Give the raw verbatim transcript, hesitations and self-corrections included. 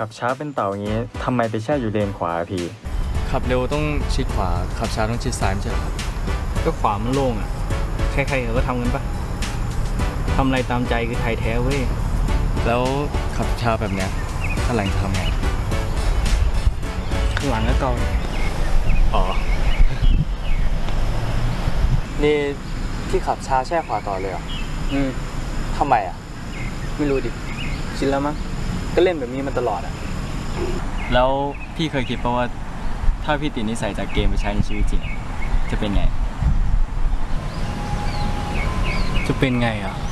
ขับช้าเป็นเต่าอย่างนี้ทำไมไปแช่อยู่เลนขวาพี่ขับเร็วต้องชิดขวาขับช้าต้องชิดซ้ายไม่ใช่หรอครับก็ขวามันโล่งอ่ะใครๆเขาก็ทำกันปะทำอะไรตามใจคือไทยแท้เว้ยแล้วขับช้าแบบเนี้ยข้างหลังจะทำไงข้างหลังก็เกาอ๋อนี่ที่ขับช้าแช่ขวาต่อเลยเหรออืมทำไมอ่ะไม่รู้ดิชินแล้วมั้งก็เล่นแบบนี้มาตลอดอ่ะแล้วพี่เคยคิดป่ะว่าถ้าพี่ติดนิสัยจากเกมไปใช้ในชีวิตจริงจะเป็นไงจะเป็นไงอ่ะ